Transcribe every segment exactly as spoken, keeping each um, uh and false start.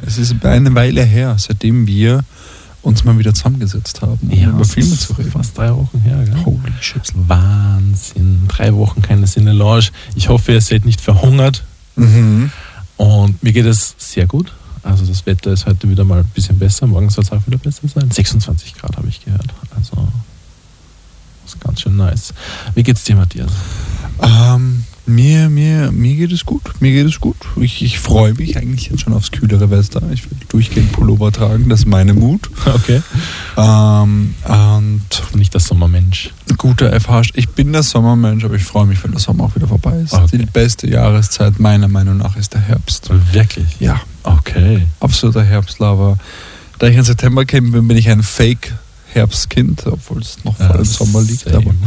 Es ist eine Weile her, seitdem wir uns mal wieder zusammengesetzt haben, um ja, über Filme zu reden. Fast drei Wochen her, gell? Holy shit. Wahnsinn. Drei Wochen keine Cinelounge. Ich hoffe, ihr seid nicht verhungert. Mhm. Und mir geht es sehr gut. Also das Wetter ist heute wieder mal ein bisschen besser. Morgen soll es auch wieder besser sein. sechsundzwanzig Grad habe ich gehört. Also das ist ganz schön nice. Wie geht's dir, Matthias? Ähm, mir, mir, mir geht es gut. Mir geht es gut. Ich, ich freue mich eigentlich jetzt schon aufs kühlere Wetter. Ich will durchgehend Pullover tragen. Das ist meine Mut. Okay. Ähm, und Nicht der Sommermensch. guter F H. Ich bin der Sommermensch, aber ich freue mich, wenn der Sommer auch wieder vorbei ist. Okay. Die beste Jahreszeit meiner Meinung nach ist der Herbst. Wirklich? Ja, Okay. absoluter Herbstlover. Da ich in September Kind bin, bin ich ein Fake-Herbstkind, obwohl es noch voll Ja, im Sommer liegt. same. Aber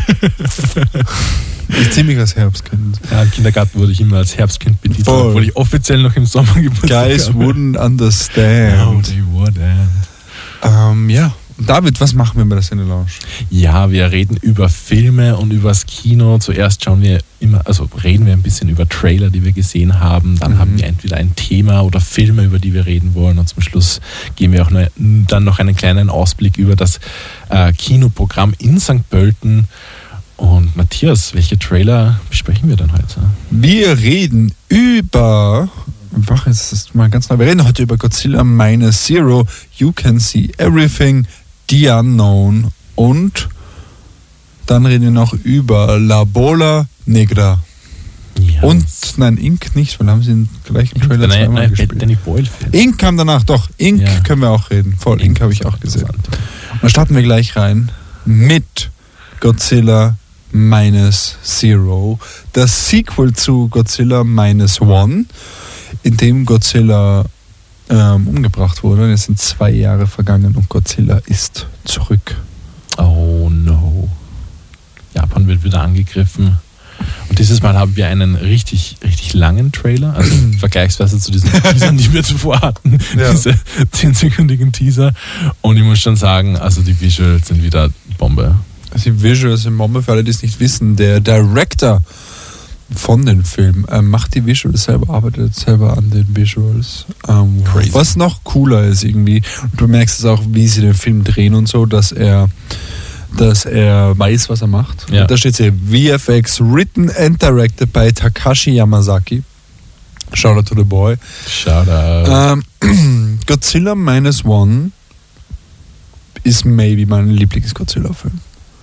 ich ziehe mich als Herbstkind. Ja, im Kindergarten wurde ich immer als Herbstkind betitelt, Voll. obwohl ich offiziell noch im Sommer Geburtstag Guys habe. wouldn't No, understand. they wouldn't. Ähm, ja, David, was machen wir bei der Cinelounge? Ja, wir reden über Filme und über das Kino. Zuerst schauen wir immer, also reden wir ein bisschen über Trailer, die wir gesehen haben. Dann Mhm. haben wir entweder ein Thema oder Filme, über die wir reden wollen. Und zum Schluss geben wir auch ne, dann noch einen kleinen Ausblick über das äh, Kinoprogramm in Sankt Pölten. Und Matthias, welche Trailer besprechen wir denn heute? Wir reden über. Wach, jetzt ist mal ganz neu. Wir reden heute über Godzilla Minus Zero, You Can See Everything, The Unknown und dann reden wir noch über La Bola Negra. Ja, Und nein, Ink nicht, weil haben sie den gleichen Trailer nein, zweimal nein, gespielt. Danny Boyle-Film. Ink kam danach, doch. Ink Ja. können wir auch reden. Voll, Ink, habe ich auch gesehen. Interessant. Und dann starten wir gleich rein mit Godzilla Minus Zero, das Sequel zu Godzilla Minus One, in dem Godzilla ähm, umgebracht wurde. Es sind zwei Jahre vergangen und Godzilla ist zurück. Oh no. Japan wird wieder angegriffen. Und dieses Mal haben wir einen richtig, richtig langen Trailer, also vergleichsweise zu diesen Teasern, die wir zuvor hatten, Ja. diese zehnsekündigen Teaser. Und ich muss schon sagen, also die Visuals sind wieder Bombe. Also die Visuals im Bombe, für alle, die es nicht wissen, der Director von den Filmen äh, macht die Visuals selber, arbeitet selber an den Visuals. Ähm, Crazy. was noch cooler ist irgendwie, und du merkst es auch, wie sie den Film drehen und so, dass er dass er weiß, was er macht. Ja. Und da steht hier V F X written and directed by Takashi Yamazaki. Shout out to the boy. Shout out. Ähm, Godzilla Minus One ist maybe mein Lieblings-Godzilla-Film.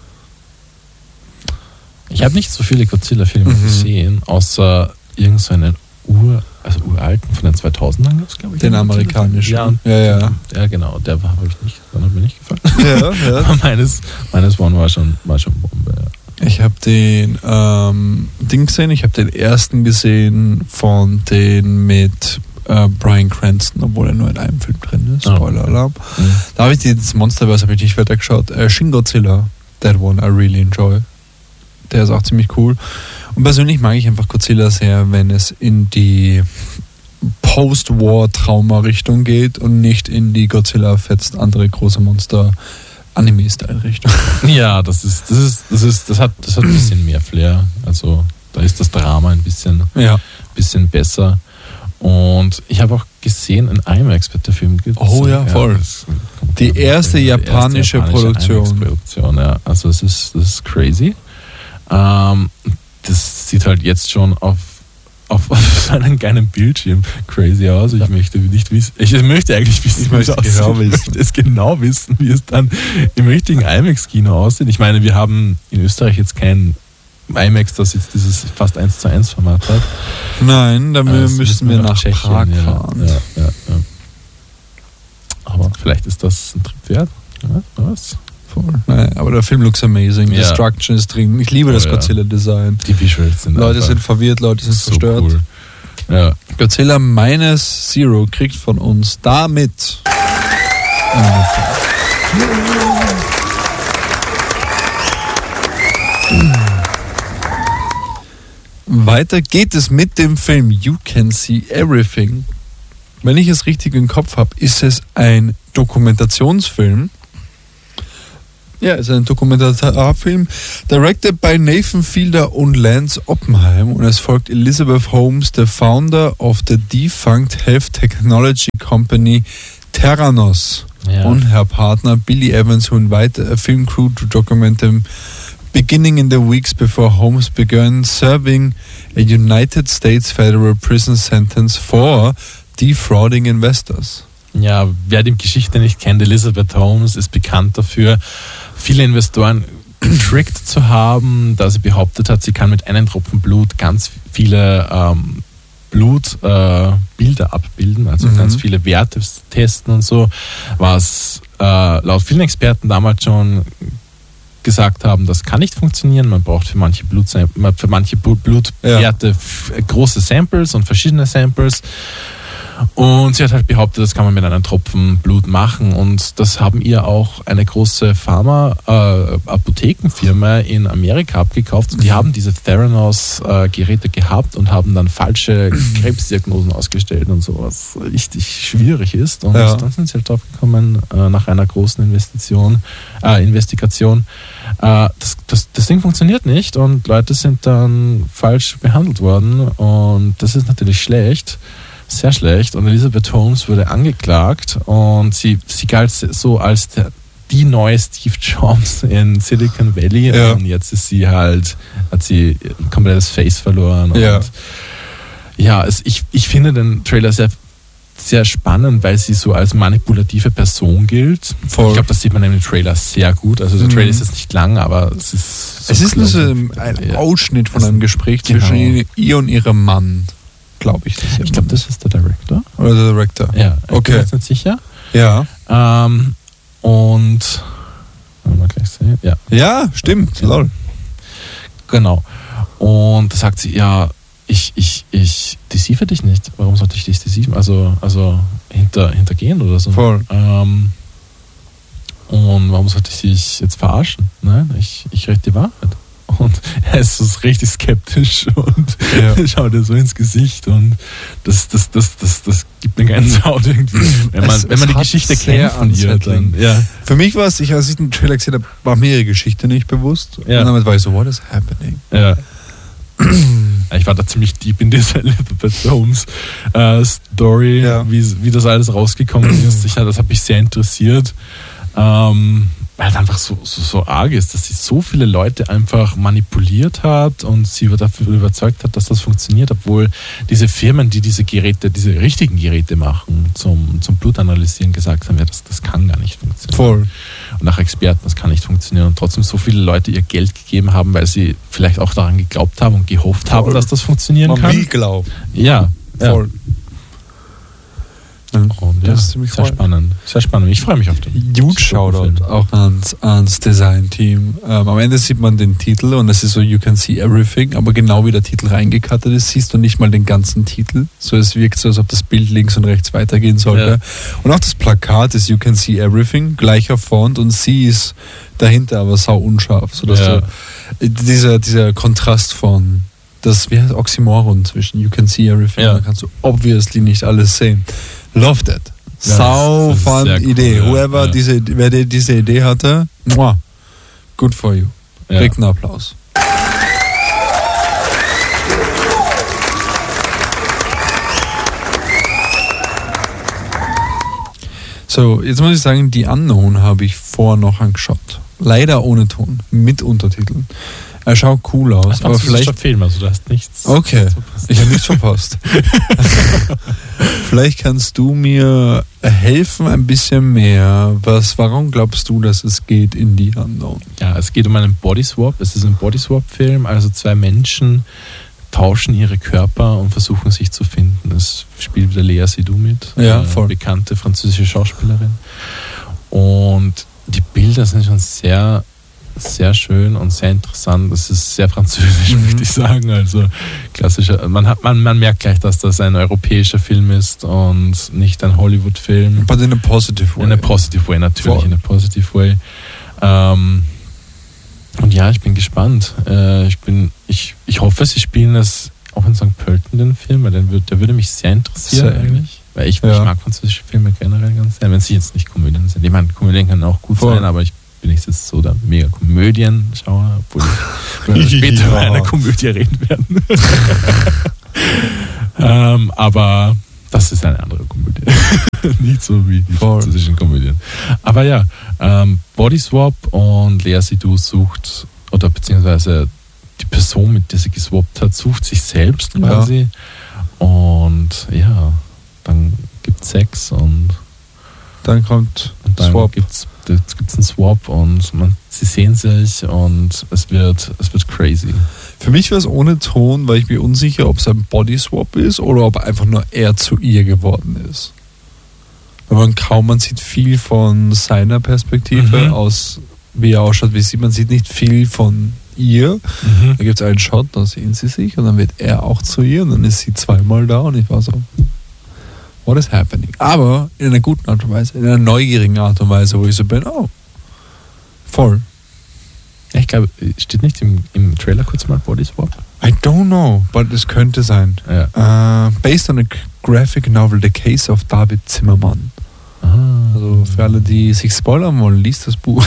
Ich habe nicht so viele Godzilla-Filme Mhm. gesehen, außer irgendeinen Ur, also uralten von den zweitausendern, glaube ich. Den amerikanischen. Ja, Ja, ja. ja, genau. Der habe ich nicht, der hat mir nicht gefallen. Ja, ja. Aber meines, meines One war schon, war schon Bombe. Ja. Ich habe den ähm, Ding gesehen, ich habe den ersten gesehen von den mit äh, Bryan Cranston, obwohl er nur in einem Film drin ist. Oh. Spoiler-Alarm. Mhm. Da habe ich das Monsterverse habe ich nicht weitergeschaut. Äh, Shin Godzilla, that one I really enjoy. Der ist auch ziemlich cool. Und persönlich mag ich einfach Godzilla sehr, wenn es in die Post-War-Trauma-Richtung geht und nicht in die Godzilla fetzt andere große Monster Anime-Style-Richtung. Ja, das ist, das ist, das ist, das hat, das hat ein bisschen mehr Flair. Also da ist das Drama ein bisschen, Ja. bisschen besser. Und ich habe auch gesehen, in IMAX wird der Film gibt. Oh ja, voll. das kommt Die ja- erste die japanische Produktion. IMAX-Produktion, ja. Also es ist, das ist crazy. Ähm, das sieht halt jetzt schon auf, auf, auf einem kleinen Bildschirm crazy aus. Ich möchte nicht wissen, ich möchte eigentlich wissen, Ich wie es möchte aussieht. genau Ich wissen. möchte es genau wissen, wie es dann im richtigen IMAX-Kino aussieht. Ich meine, wir haben in Österreich jetzt kein IMAX, das jetzt dieses fast eins zu eins Format hat. Nein, dann Also müssten wir nach Tschechien, Prag ja, fahren. Ja, ja, ja. Aber vielleicht ist das ein Trip wert. Ja, was? Voll. Nein, aber der Film looks amazing. Ja. Destruction ist drin. Ich liebe Oh, das ja. Godzilla-Design. Die Visuals sind Leute einfach sind verwirrt, Leute sind so verstört. cool. Ja. Godzilla Minus Zero kriegt von uns damit weiter geht es mit dem Film You Can See Everything. Wenn ich es richtig im Kopf habe, ist es ein Dokumentationsfilm Ja, es ist ein Dokumentarfilm, directed by Nathan Fielder und Lance Oppenheim, und es folgt Elizabeth Holmes, der Founder of the defunct health technology company Theranos, Ja. und her Partner Billy Evans, who invited a film crew to document them beginning in the weeks before Holmes began serving a United States federal prison sentence for defrauding investors. Ja, wer die Geschichte nicht kennt, Elizabeth Holmes ist bekannt dafür, viele Investoren getrickt zu haben, da sie behauptet hat, sie kann mit einem Tropfen Blut ganz viele ähm, Blutbilder äh, Bilder abbilden, also Mhm. ganz viele Werte testen und so, was äh, laut vielen Experten damals schon gesagt haben, das kann nicht funktionieren. Man braucht für manche, Blut, für manche Blutwerte Ja. f- große Samples und verschiedene Samples. Und sie hat halt behauptet, das kann man mit einem Tropfen Blut machen. Und das haben ihr auch eine große Pharma-Apothekenfirma in Amerika abgekauft. Und die haben diese Theranos-Geräte gehabt und haben dann falsche Krebsdiagnosen ausgestellt und so, was richtig schwierig ist. Und Ja. dann sind sie halt drauf gekommen, äh, nach einer großen Investition, äh, Investigation, äh, das, das, das Ding funktioniert nicht und Leute sind dann falsch behandelt worden. Und das ist natürlich schlecht. Sehr schlecht. Und Elizabeth Holmes wurde angeklagt und sie, sie galt so als der, die neue Steve Jobs in Silicon Valley. Ja. Und jetzt ist sie halt, hat sie ein komplettes Face verloren. Und Ja. ja, es, ich, ich finde den Trailer sehr, sehr spannend, weil sie so als manipulative Person gilt. Voll. Ich glaube, das sieht man im Trailer sehr gut. Also der Mhm. Trailer ist jetzt nicht lang, aber es ist so Es ist nur so close. ein Ja. Ausschnitt von Das- einem Gespräch genau. zwischen ihr- ihr und ihrem Mann, glaube ich. dass ihr Ich glaube, Mann das ist der Director. ist. Oder der Director. Ja, ich Okay. bin jetzt nicht sicher. Ja. Ähm, und wollen wir gleich sehen. Ja, Ja, stimmt. Ja. Lol. genau. Und da sagt sie, ja, ich, ich, ich deceive dich nicht. Warum sollte ich dich deceiven? Also, also hinter, hintergehen oder so. Voll. Ähm, und warum sollte ich dich jetzt verarschen? Nein, ich, ich rede die Wahrheit. Und er ist so richtig skeptisch und Ja. schaut ihr so ins Gesicht und das, das, das, das, das gibt eine Gänsehaut irgendwie. Wenn man, Es- wenn man es die hat Geschichte sehr kennt von ihr, unsettling. dann, ja. Für mich war es, ich, als ich den Trailer gesehen habe, war mir ihre Geschichte nicht bewusst. Ja. Und damit war ich so, what is happening? Ja. Ich war da ziemlich deep in dieser Elizabeth Holmes äh, Story, Ja. wie, wie das alles rausgekommen ist. Ich, das hat mich sehr interessiert, ähm, weil es einfach so, so, so arg ist, dass sie so viele Leute einfach manipuliert hat und sie dafür überzeugt hat, dass das funktioniert, obwohl diese Firmen, die diese Geräte, diese richtigen Geräte machen, zum, zum Blutanalysieren gesagt haben, ja, das, das kann gar nicht funktionieren. Voll. Und nach Experten, das kann nicht funktionieren. Und trotzdem so viele Leute ihr Geld gegeben haben, weil sie vielleicht auch daran geglaubt haben und gehofft haben, Voll. dass das funktionieren Man kann. will glauben. Ja, ja. Voll. Und ja, Das ist ziemlich sehr voll. spannend. Sehr spannend. Ich freue mich auf den. Huge Shoutout auch ans, ans Design-Team. Ähm, am Ende sieht man den Titel und es ist so, you can see everything, aber genau wie der Titel reingekattet ist, siehst du nicht mal den ganzen Titel. So, es wirkt so, als ob das Bild links und rechts weitergehen sollte. Ja. Und auch das Plakat ist you can see everything, gleicher Font, und sie ist dahinter aber sau unscharf, sodass Ja. du dieser, dieser Kontrast von das, wie heißt Oxymoron zwischen you can see everything, Ja. und dann kannst du obviously nicht alles sehen. Love that. Ja, Sau das ist fun sehr cool, Idee. ja. Whoever Ja. diese, wer die, diese Idee hatte, muah, good for you. Ja. Kriegt einen Applaus. So, jetzt muss ich sagen, die Unknown habe ich vorher noch angeschaut. Leider ohne Ton, mit Untertiteln. Er schaut cool aus, aber vielleicht. Film, also du hast nichts. Okay, verpasst. ich habe nichts verpasst. Vielleicht kannst du mir helfen ein bisschen mehr. Was, warum glaubst du, dass es geht in die Unknown? Ja, es geht um einen Bodyswap. Es ist ein Bodyswap-Film, also zwei Menschen tauschen ihre Körper und versuchen sich zu finden. Es spielt wieder Lea Seydoux mit, Ja, eine voll. bekannte französische Schauspielerin. Und die Bilder sind schon sehr, sehr schön und sehr interessant. Es ist sehr französisch, Mhm. möchte ich sagen. Also klassischer. Man hat, man, man merkt gleich, dass das ein europäischer Film ist und nicht ein Hollywood-Film. But in a positive way. In a positive way, natürlich, Voll. in a positive way. Ähm, und ja, ich bin gespannt. Äh, ich, bin, ich, ich hoffe, sie spielen das auch in Sankt Pölten, den Film, weil der, wird, der würde mich sehr interessieren Sehr. eigentlich. Weil ich, Ja. ich mag französische Filme generell ganz sehr, wenn sie jetzt nicht Komödien sind. Ich meine, Komödien können auch gut Voll. sein, aber ich bin ich jetzt so der mega Komödien-Schauer, obwohl wir später über Ja. eine Komödie reden werden. ähm, aber das ist eine andere Komödie. Nicht so wie die Voll. französischen Komödien. Aber ja, ähm, Body Swap und Lea Seydoux sucht, oder beziehungsweise die Person, mit der sie geswappt hat, sucht sich selbst quasi. Und ja, dann gibt es Sex und, Dann kommt und dann Swap. gibt es einen Swap und man, sie sehen sich und es wird, es wird crazy. Für mich war es ohne Ton, weil ich mir unsicher, ob es ein Body-Swap ist oder ob einfach nur er zu ihr geworden ist. Weil man kaum, man sieht viel von seiner Perspektive Mhm. aus, wie er ausschaut, wie sie, man sieht nicht viel von ihr. Mhm. Da gibt es einen Shot, da sehen sie sich und dann wird er auch zu ihr und dann ist sie zweimal da und ich war so, what is happening? Aber in einer guten Art und Weise, in einer neugierigen Art und Weise, wo ich so bin, oh, voll. Ich glaube, steht nicht im, im Trailer kurz mal Body Swap? I don't know, but es könnte sein. Ja. Uh, based on a graphic novel, The Case of David Zimmermann. Ah. Also für alle, die sich spoilern wollen, liest das Buch.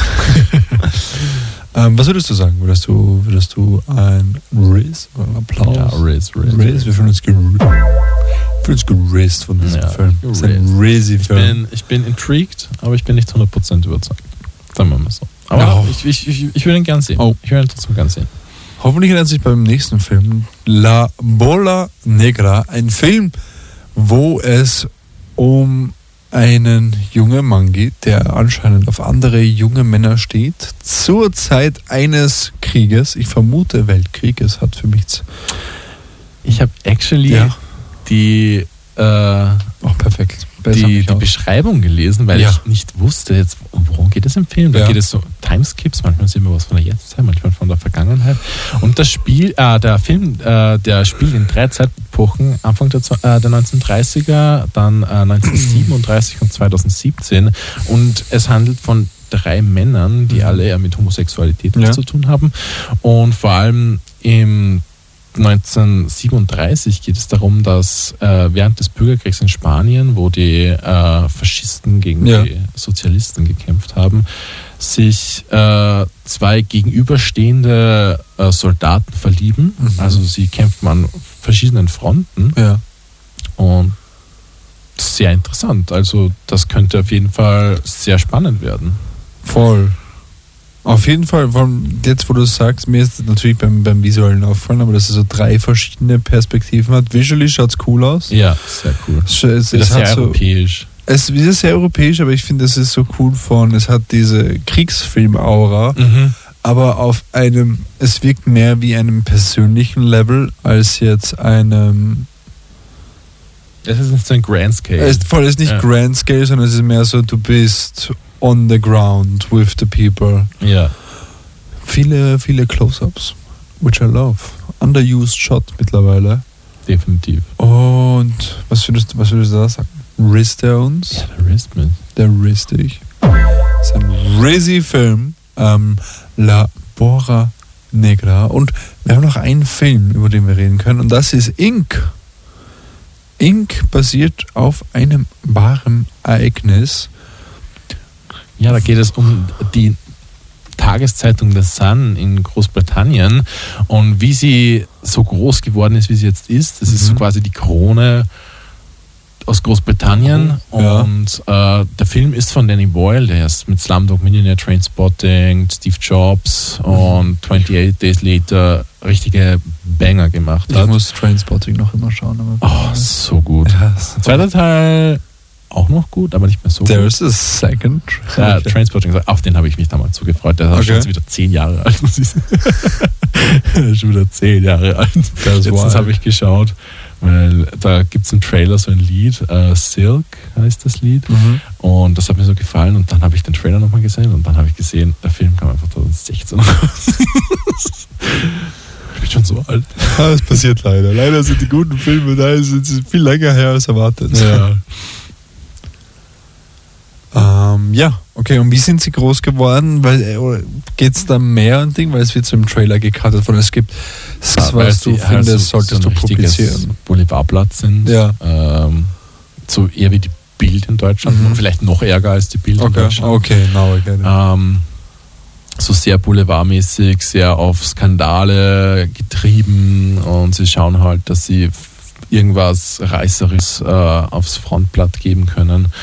ähm, was würdest du sagen? Würdest du, würdest du ein Riz oder ein Applaus? Ja, Riz, Riz. Riz, wir fühlen uns gerist. Wir fühlen uns gerist von diesem Ja, Film. Das ist ein gerist. Rizzy Ich Film. bin, ich bin intrigued, aber ich bin nicht hundert Prozent überzeugt. Sagen wir mal so. Aber Ja. ich, ich, ich, ich will ihn gern sehen. Oh. Ich will ihn trotzdem gern sehen. Hoffentlich ändert sich beim nächsten Film La Bola Negra, ein Film, wo es um einen jungen Mann geht, der anscheinend auf andere junge Männer steht, zur Zeit eines Krieges, ich vermute Weltkrieges, hat für mich z- Ich habe actually Ja. die, äh, oh, perfekt. Besser die, mich die aus. Beschreibung gelesen, weil Ja. ich nicht wusste, jetzt, worum geht es im Film. Da Ja. geht es so Timeskips, manchmal sehen wir was von der Jetztzeit, manchmal von der Vergangenheit. Und das Spiel, äh, der Film, äh, der spielt in drei Zeitepochen, Anfang der, zw- äh, der neunzehnhundertdreißiger, dann äh, neunzehnhundertsiebenunddreißig und zweitausendsiebzehn. Und es handelt von drei Männern, die Mhm. alle eher mit Homosexualität Ja. was zu tun haben. Und vor allem im neunzehnhundertsiebenunddreißig geht es darum, dass äh, während des Bürgerkriegs in Spanien, wo die äh, Faschisten gegen Ja. die Sozialisten gekämpft haben, sich äh, zwei gegenüberstehende äh, Soldaten verlieben. Mhm. Also sie kämpfen an verschiedenen Fronten Ja. und sehr interessant. Also das könnte auf jeden Fall sehr spannend werden. Voll. Auf jeden Fall, von jetzt wo du es sagst, mir ist natürlich beim, beim Visuellen aufgefallen, aber dass es so drei verschiedene Perspektiven hat. Visually schaut es cool aus. Ja, sehr cool. Es, es, Wieder es sehr hat so, europäisch. es ist sehr europäisch, aber ich finde, es ist so cool von, es hat diese Kriegsfilm-Aura, Mhm. aber auf einem, es wirkt mehr wie einem persönlichen Level als jetzt einem, Es ist nicht so ein Grand Scale. es ist voll ist nicht Ja. Grand Scale, sondern es ist mehr so, du bist on the ground with the people. Ja. Viele, viele Close-Ups, which I love. Underused Shot mittlerweile. Definitiv. Und was würdest, was würdest du da sagen? Risst er uns? Ja, der Rest mit. Der risst dich. Das ist ein Rizzy Film. Ähm, La Bora Negra. Und wir haben noch einen Film, über den wir reden können. Und das ist Ink. Ink basiert auf einem wahren Ereignis. Ja, da geht es um die Tageszeitung The Sun in Großbritannien und wie sie so groß geworden ist, wie sie jetzt ist. Das ist so Mhm. quasi die Krone aus Großbritannien. Ja. Und äh, der Film ist von Danny Boyle, der erst mit Slumdog Millionaire, Trainspotting, Steve Jobs Mhm. und twenty-eight Days Later richtige Banger gemacht Ich hat. muss Trainspotting noch immer schauen. Aber Oh, so gut. ja, so. Zweiter Teil auch noch gut, aber nicht mehr so gut. There's a second. Ja, Trainspotting, auf den habe ich mich damals so gefreut. Der ist Okay. schon jetzt wieder zehn Jahre alt. muss ich sagen. Der ist schon wieder zehn Jahre alt. That's Letztens wild. habe ich geschaut, weil da gibt es im Trailer so ein Lied, äh, Silk heißt das Lied. Mhm. Und das hat mir so gefallen und dann habe ich den Trailer nochmal gesehen und dann habe ich gesehen, der Film kam einfach zweitausendsechzehn raus. Ich bin schon so alt. Ja, das passiert leider. Leider sind die guten Filme da, sind sie viel länger her als erwartet. Ja. Ähm, ja, okay. Und wie sind sie groß geworden? Weil geht es da mehr an Ding? Weil es wird so im Trailer gecuttet von es gibt, das, Weil was du sie halt findest, so- solltest so du ein richtiges publizieren. Boulevardblatt sind. Ja. Ähm, so eher wie die Bild in Deutschland. Mhm. Vielleicht noch ärger als die Bild in Okay, Deutschland. okay, now I get it. Ähm, so sehr boulevardmäßig, sehr auf Skandale getrieben und sie schauen halt, dass sie irgendwas Reißeres äh, aufs Frontblatt geben können.